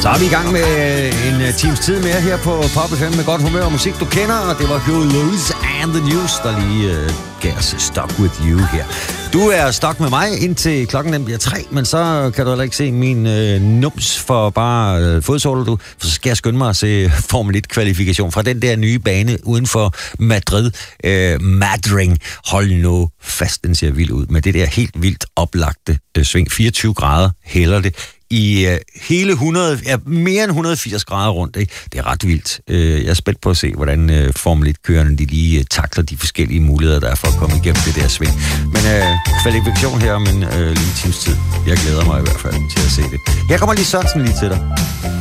Så er vi i gang med en times tid mere her på Pop FM med godt humør og musik, du kender. Og det var Huey Lewis and the News, der lige gav os Stuck With You her. Du er stuck med mig indtil klokken den bliver 3, men så kan du heller ikke se min nums for bare fodsåler, du. For så skal jeg skynde mig at se Formel 1-kvalifikation fra den der nye bane uden for Madrid. Madring. Hold nu fast, den ser vild ud. Med det der helt vildt oplagte sving. 24 grader hælder det i hele mere end 180 grader rundt. Ikke? Det er ret vildt. Jeg er spændt på at se, hvordan Formel 1-kørerne de lige takler de forskellige muligheder, der er for at komme igennem det der sving. Men kvalifikation her om en lille times tid. Jeg glæder mig i hvert fald til at se det. Her kommer lige Sørensen lige til dig.